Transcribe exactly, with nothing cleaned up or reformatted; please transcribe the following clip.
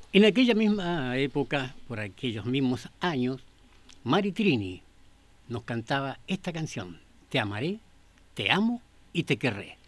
En aquella misma época, por aquellos mismos años, Mari Trini nos cantaba esta canción: Te amaré, te amo y te querré.